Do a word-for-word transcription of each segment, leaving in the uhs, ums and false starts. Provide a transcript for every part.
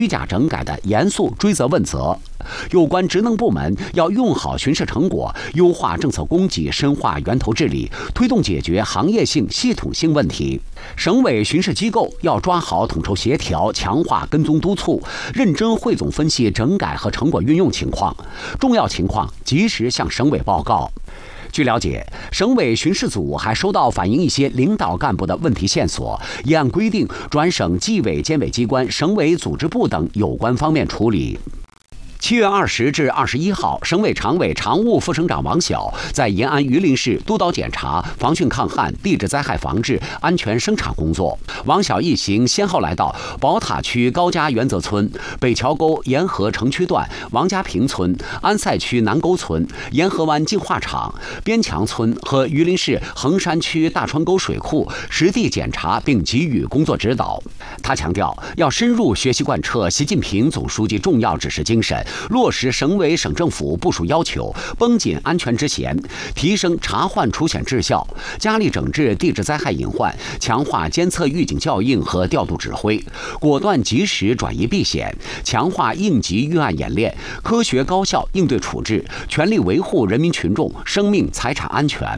虚假整改的严肃追责问责。有关职能部门要用好巡视成果，优化政策供给，深化源头治理，推动解决行业性、系统性问题。省委巡视机构要抓好统筹协调，强化跟踪督促，认真汇总分析整改和成果运用情况，重要情况及时向省委报告。据了解，省委巡视组还收到反映一些领导干部的问题线索，已按规定转省纪委监委机关、省委组织部等有关方面处理。七月二十至二十一号，省委常委、常务副省长王晓在延安榆林市督导检查防汛抗旱、地质灾害防治、安全生产工作。王晓一行先后来到宝塔区高家原则村、北桥沟沿河城区段王家坪村、安塞区南沟村、沿河湾净化厂、边墙村和榆林市衡山区大川沟水库实地检查并给予工作指导。他强调，要深入学习贯彻习近平总书记重要指示精神，落实省委省政府部署要求，绷紧安全之弦，提升查患除险质效，加力整治地质灾害隐患，强化监测预警校应和调度指挥，果断及时转移避险，强化应急预案演练，科学高效应对处置，全力维护人民群众生命财产安全。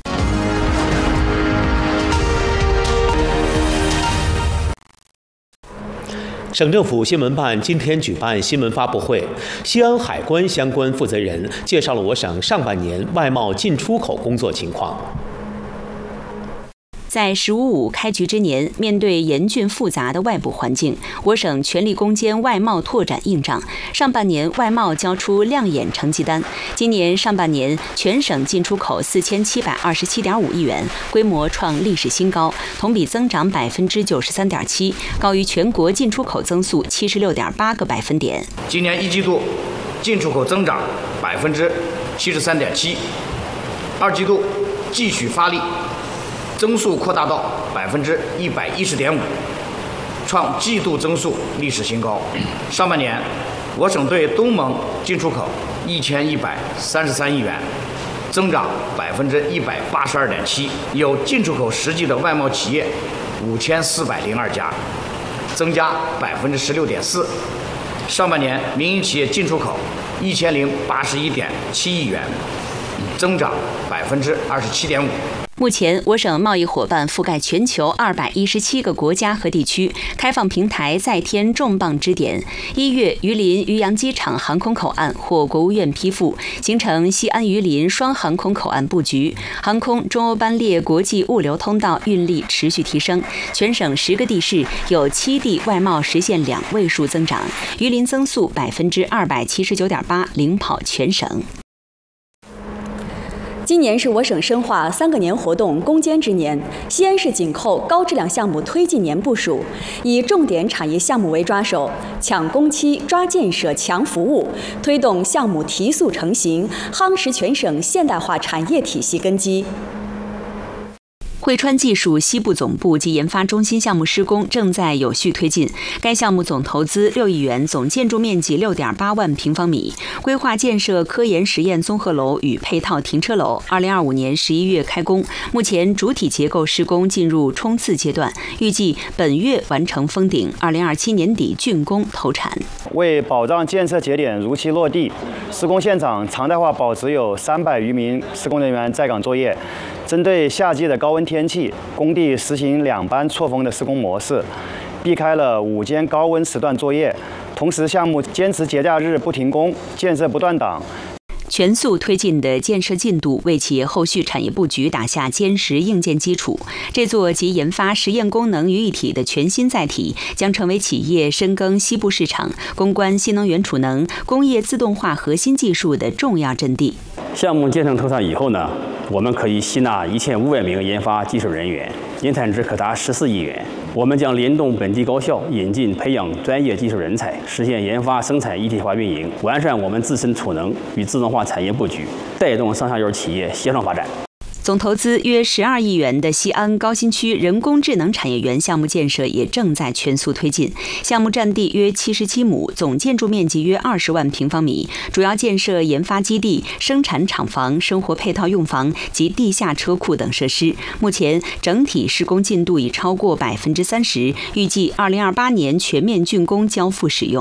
省政府新闻办今天举办新闻发布会，西安海关相关负责人介绍了我省上半年外贸进出口工作情况。 在“十五五”开局之年，面对严峻复杂的外部环境，我省全力攻坚外贸拓展硬仗。上半年外贸交出亮眼成绩单。今年上半年，全省进出口四千七百二十七点五亿元，规模创历史新高，同比增长百分之九十三点七，高于全国进出口增速七十六点八个百分点。 今年一季度进出口增长百分之七十三点七，二季度继续发力。增速扩大到百分之一百一十点五，创季度增速历史新高。上半年，我省对东盟进出口一千一百三十三亿元，增长百分之一百八十二点七，有进出口实际的外贸企业五千四百零二家，增加百分之十六点四。上半年，民营企业进出口一千零八十一点七亿元，增长百分之二十七点五。 目前，我省贸易伙伴覆盖全球二百一十七个国家和地区，开放平台再添重磅支点。一月，榆林渔阳机场航空口岸获国务院批复，形成西安榆林双航空口岸布局，航空中欧班列国际物流通道运力持续提升。全省十个地市有七地外贸实现两位数增长，榆林增速百分之二百七十九点八，领跑全省。 今年是我省深化三个年活动攻坚之年，西安市紧扣高质量项目推进年部署，以重点产业项目为抓手，抢工期、抓建设、强服务，推动项目提速成型，夯实全省现代化产业体系根基。 汇川技术西部总部及研发中心项目施工正在有序推进，该项目总投资六亿元，总建筑面积六点八万平方米，规划建设科研实验综合楼与配套停车楼。二零二五年十一月开工，目前主体结构施工进入冲刺阶段，预计本月完成封顶，二零二七年底竣工投产。 为保障建设节点如期落地，施工现场常态化保持有三百余名施工人员在岗作业。针对夏季的高温天气，工地实行两班错峰的施工模式，避开了午间高温时段作业。同时，项目坚持节假日不停工，建设不断档。 全速推进的建设进度为企业后续产业布局打下坚实硬件基础。这座集研发、实验功能于一体的全新载体，将成为企业深耕西部市场、攻关新能源储能、工业自动化核心技术的重要阵地。 项目建成投产以后呢，我们可以吸纳一千五百名研发技术人员，年产值可达十四亿元。我们将联动本地高校，引进培养专业技术人才，实现研发生产一体化运营，完善我们自身储能与自动化产业布局，带动上下游企业协同发展。 总投资约十二亿元的西安高新区人工智能产业园项目建设也正在全速推进。项目占地约七十七亩，总建筑面积约二十万平方米，主要建设研发基地、生产厂房、生活配套用房及地下车库等设施。目前整体施工进度已超过百分之三十，预计二零二八年全面竣工交付使用。